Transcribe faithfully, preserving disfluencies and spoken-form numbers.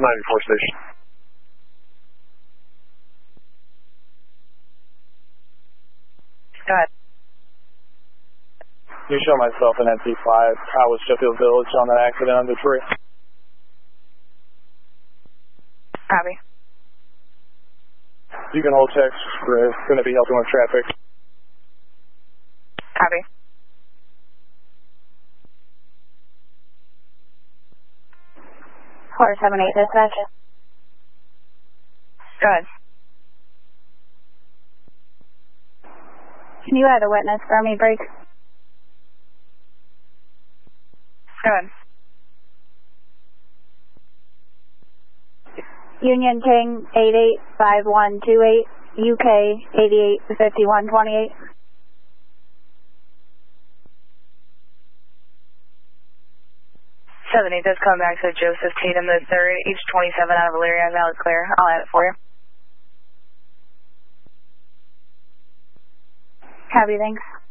ninety-four station. Go ahead. You show myself in N P five. How was Sheffield Village on that accident on Detroit? Copy. You can hold checks. We're going to be helping with traffic. Copy. four seven eight dispatch. Go ahead. Can you add a witness for me, break? Go ahead. Union King eight eight five one two eight, U K eighty-eight fifty-one twenty-eight. seven eight, that's coming back to Joseph Tatum the third, H twenty-seven out of Valeria, valid clear. I'll add it for you. Copy, thanks.